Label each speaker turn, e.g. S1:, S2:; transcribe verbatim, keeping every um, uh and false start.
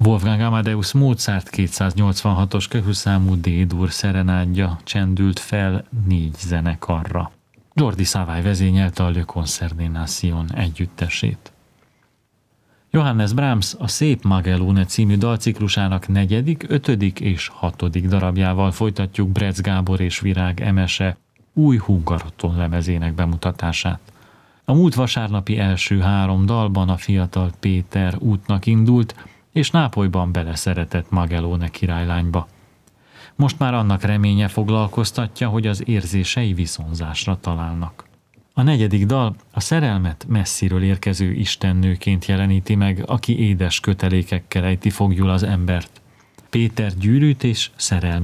S1: Wolfgang Amadeus Mozart kétszáznyolcvanhatos köhögszámú D-dur szerenádja csendült fel négy zenekarra. Jordi Savall vezényelte a Le Concert des Nations együttesét. Johannes Brahms a Szép Magellóne című dalciklusának negyedik, ötödik és hatodik darabjával folytatjuk Bretz Gábor és Virág Emese új Hungaroton lemezének bemutatását. A múlt vasárnapi első három dalban a fiatal Péter útnak indult, és Nápolyban beleszeretett Magellóne királylányba. Most már annak reménye foglalkoztatja, hogy az érzései viszonzásra találnak. A negyedik dal a szerelmet messziről érkező istennőként jeleníti meg, aki édes kötelékekkel ejti foglyul az embert. Péter gyűrűt és szerelmi